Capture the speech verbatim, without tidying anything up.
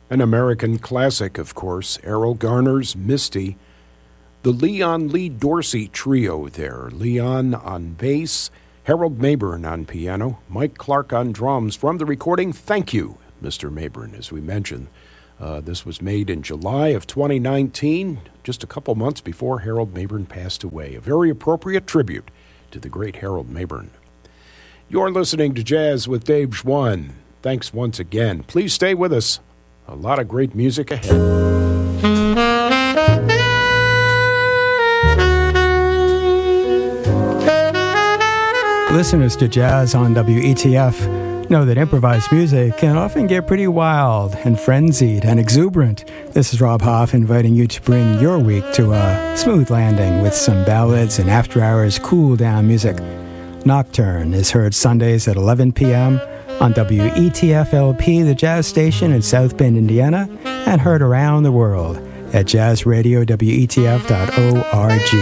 An American classic, of course, Errol Garner's Misty. The Leon Lee Dorsey trio there. Leon on bass, Harold Mabern on piano, Mike Clark on drums. From the recording, Thank You, Mister Mabern, as we mentioned. Uh, this was made in July of twenty nineteen, just a couple months before Harold Mabern passed away. A very appropriate tribute to the great Harold Mabern. You're listening to Jazz with Dave Schwann. Thanks once again. Please stay with us. A lot of great music ahead. Listeners to Jazz on W E T F know that improvised music can often get pretty wild and frenzied and exuberant. This is Rob Hoff inviting you to bring your week to a smooth landing with some ballads and after-hours cool-down music. Nocturne is heard Sundays at eleven p.m. on W E T F L P, the jazz station in South Bend, Indiana, and heard around the world at jazz radio W E T F dot org.